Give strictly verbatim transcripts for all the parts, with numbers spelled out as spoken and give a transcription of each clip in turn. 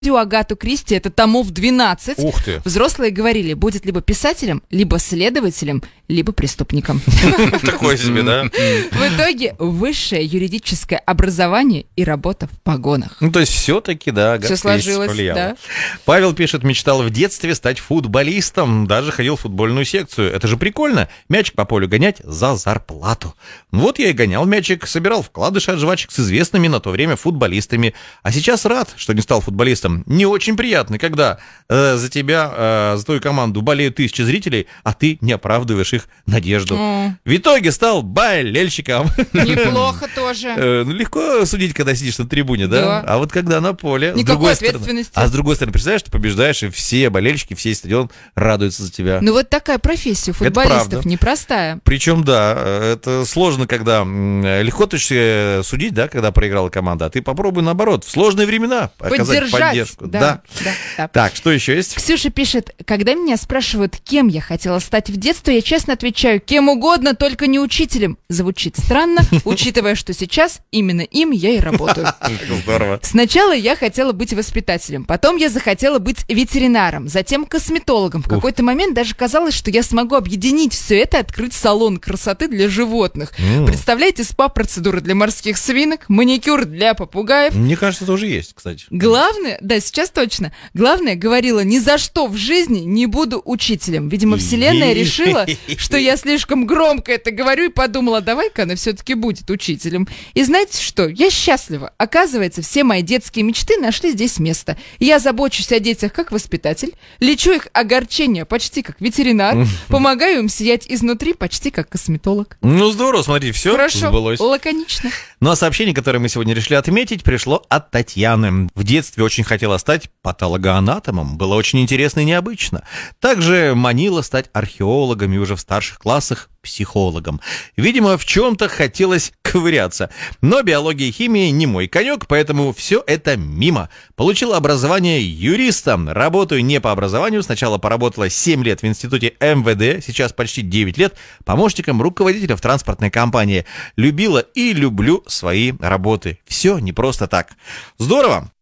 Агату Кристи, это томов двенадцать. Ух ты. Взрослые говорили, будет либо писателем, либо следователем, либо преступником. Такое себе, да? В итоге высшее юридическое образование и работа в погонах. Ну, то есть все-таки, да, Агата Все Кристи сложилось, повлияла. да. Павел пишет, мечтал в детстве стать футболистом, даже ходил в футбольную секцию. Это же прикольно, мячик по полю гонять за зарплату. Ну вот я и гонял мячик, собирал вкладыши от жвачек с известными на то время футболистами. А сейчас рад, что не стал футболистом. Не очень приятно, когда э, за тебя, э, за твою команду болеют тысячи зрителей, а ты не оправдываешь их надежду. О. В итоге стал болельщиком. Неплохо тоже. Э, ну, легко судить, когда сидишь на трибуне, да? Да. А вот когда на поле... Никакой с другой стороны- ответственности. А с другой стороны, представляешь, ты побеждаешь, и все болельщики, все стадион радуются за тебя. Ну вот такая профессия у футболистов, правда. непростая. Причем, да, это сложно, когда... м, Легко ты ж судить, да, когда проиграла команда, а ты попробуй, наоборот, в сложные времена оказать Поддержать. поддержку. Да, Да. да, да. Так, что еще есть? Ксюша пишет, когда меня спрашивают, кем я хотела стать в детстве, я честно отвечаю, кем угодно, только не учителем. Звучит странно, учитывая, что сейчас именно им я и работаю. Здорово. Сначала я хотела быть воспитателем, потом я захотела быть ветеринаром, затем косметологом. В какой-то момент даже казалось, что я смогу объединить все это и открыть салон красоты для животных. М. Представляете, спа-процедуры для морских свинок, маникюр для попугаев. Мне кажется, это уже есть, кстати. Главное, да, сейчас точно. Главное, говорила, ни за что в жизни не буду учителем. Видимо, вселенная решила, что я слишком громко это говорю, и подумала, давай-ка она все-таки будет учителем. И знаете что? Я счастлива. Оказывается, все мои детские мечты нашли здесь место. Я забочусь о детях как воспитатель, лечу их огорчения почти как ветеринар, помогаю им сиять изнутри почти как косметолог. Ну, здорово, смотри, все Хорошо, сбылось. лаконично. Ну а сообщение, которое мы сегодня решили отметить, пришло от Татьяны. В детстве очень хотела стать патологоанатомом. Было очень интересно и необычно. Также манила стать археологом и уже в старших классах психологом. Видимо, в чем-то хотелось ковыряться. Но биология и химия не мой конек, поэтому все это мимо. Получила образование юриста. Работаю не по образованию. Сначала поработала семь лет в институте эм вэ дэ, сейчас почти девять лет помощником руководителя в транспортной компании. Любила и люблю свои работы. Все не просто так. Здорово!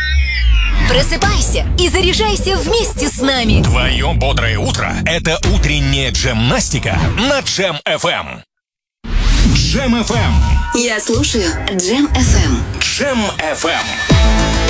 Просыпайся и заряжайся вместе с нами. Твое бодрое утро – это утренняя джемнастика на Джем эф эм. Джем эф эм. Я слушаю Джем эф эм. Джем эф эм.